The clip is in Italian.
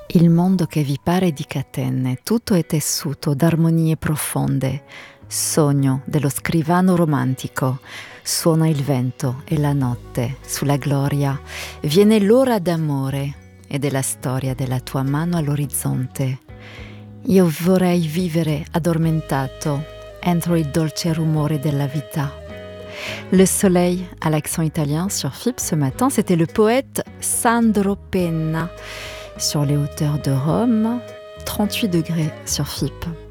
Il mondo che vi pare di catene, tutto è tessuto d'armonie profonde, sogno dello scrivano romantico. Suona il vento e la notte, sulla gloria, viene l'ora d'amore e della storia della tua mano all'orizzonte. Io vorrei vivere addormentato entro il dolce rumore della vita. Le soleil à l'accent italien sur FIP ce matin, c'était le poète Sandro Penna. Sur les hauteurs de Rome, 38 degrés sur FIP.